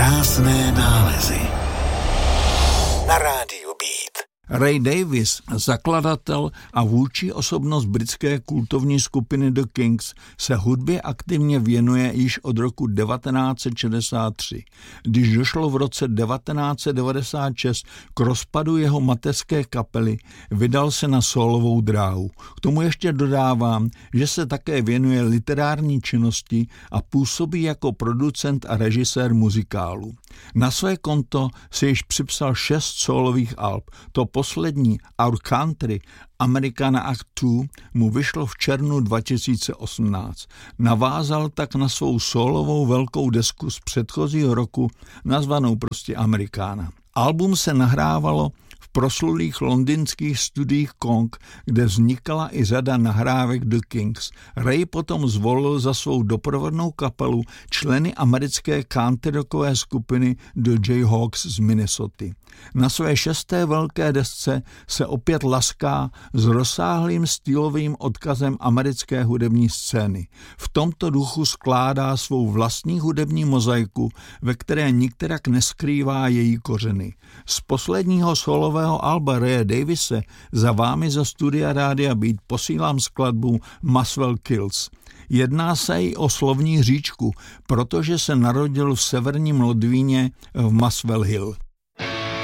Krásné nálezy na rádiu Beat. Ray Davies, zakladatel a vůdčí osobnost britské kultovní skupiny The Kinks, se hudbě aktivně věnuje již od roku 1963. Když došlo v roce 1996 k rozpadu jeho mateřské kapely, vydal se na sólovou dráhu. K tomu ještě dodávám, že se také věnuje literární činnosti a působí jako producent a režisér muzikálů. Na své konto si již připsal 6 sólových alb. To poslední, Our Country, Americana Act 2, mu vyšlo v červnu 2018. Navázal tak na svou sólovou velkou desku z předchozího roku, nazvanou prostě Americana. Album se nahrávalo v proslulých londýnských studiích Kong, kde vznikala i řada nahrávek The Kinks. Ray potom zvolil za svou doprovodnou kapelu členy americké country rockové skupiny The Jayhawks z Minnesoty. Na své 6. velké desce se opět laská s rozsáhlým stylovým odkazem americké hudební scény. V tomto duchu skládá svou vlastní hudební mozaiku, ve které nikterak neskrývá její kořeny. Z posledního solového alba Raye Daviese za vámi za studia Rádia Beat posílám skladbu Muswell Kills. Jedná se i o slovní hříčku, protože se narodil v severním Londýně v Muswell Hill.